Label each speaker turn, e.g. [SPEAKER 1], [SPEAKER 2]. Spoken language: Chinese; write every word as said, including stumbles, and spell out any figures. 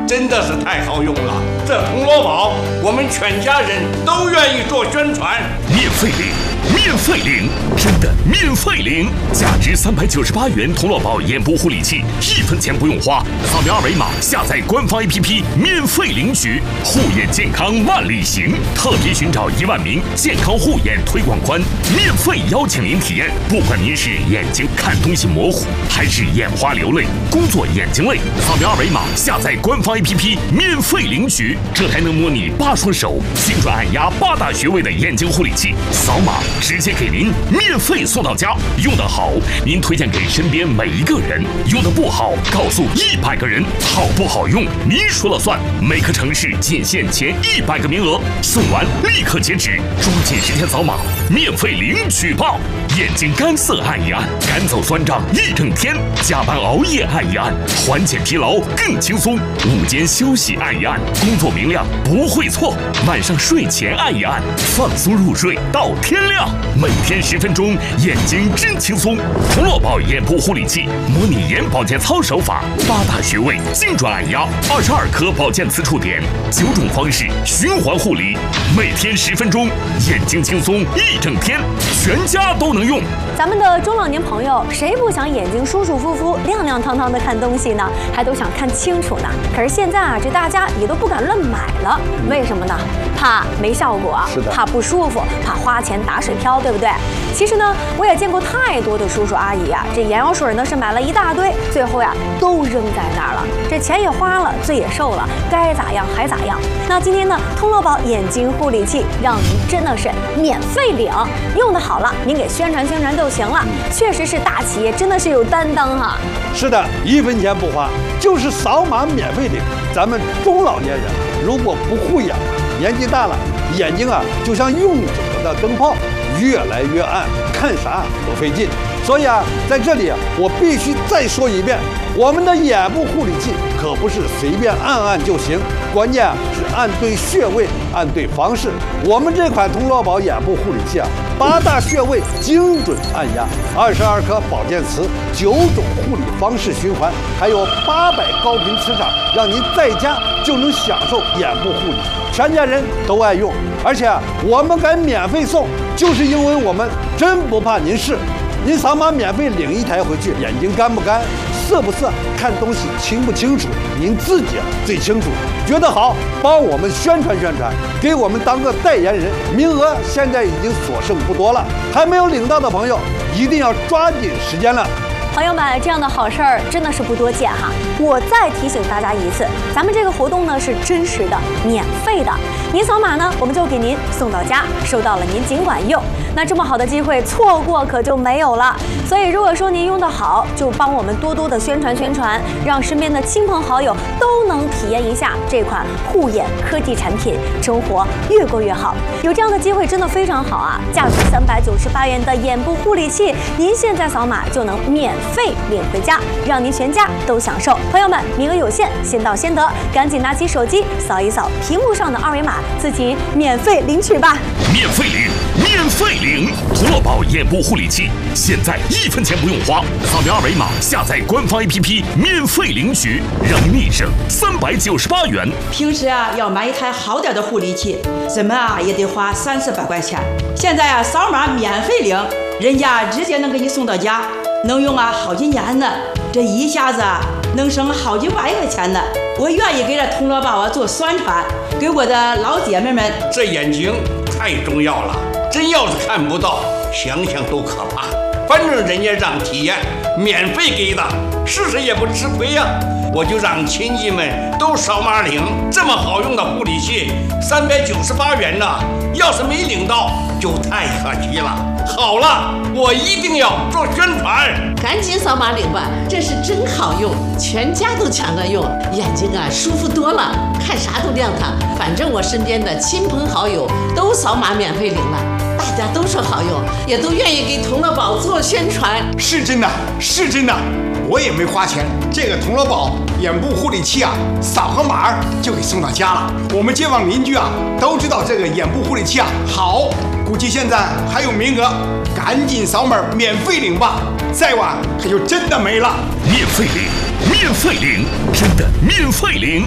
[SPEAKER 1] 真的是太好用了。这铜锣宝，我们全家人都愿意做宣传。
[SPEAKER 2] 免费领，免费领，真的免费领！价值三百九十八元铜锣宝眼部护理器，一分钱不用花，扫描二维码下载官方 A P P， 免费领取。护眼健康万里行，特别寻找一万名健康护眼推广官，免费邀请您体验。不管您是眼睛看东西模糊，还是眼花流泪、工作眼睛累，扫描二维码下载官方 A P P， 免费领取。这台能模拟八双手精准按压八大穴位的眼睛护理器，扫码直接给您免费送到家。用得好，您推荐给身边每一个人；用得不好，告诉一百个人。好不好用，您说了算。每个城市仅限前一百个名额，送完立刻截止，抓紧时间扫码，免费领取吧！眼睛干涩按一按，赶走酸胀一整天；加班熬夜按一按，缓解疲劳更轻松；午间休息按一按，工作明亮不会错；晚上睡前按一按，放松入睡到天亮。每天十分钟，眼睛真轻松。铜锣宝眼部护理器，模拟眼保健操手法，八大穴位精准按压，二十二颗保健磁触点，九种方式循环护理，每天十分钟，眼睛轻松一整天，全家都能用。
[SPEAKER 3] 咱们的中老年朋友，谁不想眼睛舒舒服服、亮亮堂堂的看东西呢？还都想看清楚呢。可是现在啊，这大家也都不敢乱买了，为什么呢？怕没效果，
[SPEAKER 4] 是的，
[SPEAKER 3] 怕不舒服，怕花钱打水漂，对不对？其实呢，我也见过太多的叔叔阿姨啊，这眼药水呢是买了一大堆，最后呀都扔在那儿了，这钱也花了，罪也受了，该咋样还咋样。那今天呢，铜锣宝眼睛护理器让您真的是免费领，用的好了，您给宣传宣传就行了。确实是大企业，真的是有担当哈。
[SPEAKER 4] 是的，一分钱不花，就是扫码免费领。咱们中老年人如果不护眼，年纪大了，眼睛啊就像用久了的灯泡，越来越暗，看啥都费劲。所以啊，在这里啊，我必须再说一遍，我们的眼部护理器可不是随便按按就行，关键啊是按对穴位，按对方式。我们这款铜锣宝眼部护理器啊，八大穴位精准按压，二十二颗保健磁，九种护理方式循环，还有八百高频磁场，让您在家就能享受眼部护理，全家人都爱用。而且啊，我们敢免费送，就是因为我们真不怕您试。您扫码免费领一台回去，眼睛干不干、涩不涩、看东西清不清楚，您自己最清楚。觉得好，帮我们宣传宣传，给我们当个代言人。名额现在已经所剩不多了，还没有领到的朋友，一定要抓紧时间了。
[SPEAKER 3] 朋友们，这样的好事儿真的是不多见哈！我再提醒大家一次，咱们这个活动呢是真实的、免费的。您扫码呢，我们就给您送到家，收到了您尽管用。那这么好的机会，错过可就没有了。所以如果说您用得好，就帮我们多多的宣传宣传，让身边的亲朋好友都能体验一下这款护眼科技产品，生活越过越好。有这样的机会真的非常好啊！价值三百九十八元的眼部护理器，您现在扫码就能免费费领回家，让您全家都享受。朋友们，名额有限，先到先得，赶紧拿起手机扫一扫屏幕上的二维码，自己免费领取吧。
[SPEAKER 2] 免费领，免费领，铜锣宝眼部护理器，现在一分钱不用花，扫描二维码下载官方 A P P， 免费领取，让您立省三百九十八元。
[SPEAKER 5] 平时啊，要买一台好点的护理器，怎么啊也得花三四百块钱。现在啊，扫码免费领，人家直接能给你送到家。能用啊好几年呢，这一下子啊能省好几百块钱呢。我愿意给这铜锣宝啊做宣传，给我的老姐妹们。
[SPEAKER 1] 这眼睛太重要了，真要是看不到，想想都可怕。反正人家让体验，免费给的，试试也不吃亏呀、啊。我就让亲戚们都扫码领，这么好用的护理器，三百九十八元呢，要是没领到，就太可惜了。好了，我一定要做宣传，
[SPEAKER 6] 赶紧扫码领吧，这是真好用，全家都抢着用，眼睛啊舒服多了，看啥都亮堂。反正我身边的亲朋好友都扫码免费领了，大家都说好用，也都愿意给铜锣宝做宣传。
[SPEAKER 7] 是真的，是真的，我也没花钱，这个铜锣宝眼部护理器啊，扫个码就给送到家了。我们街坊邻居啊都知道这个眼部护理器啊好，估计现在还有名额，赶紧扫码免费领吧，再晚可就真的没了。
[SPEAKER 2] 免费领，免费领，真的免费领。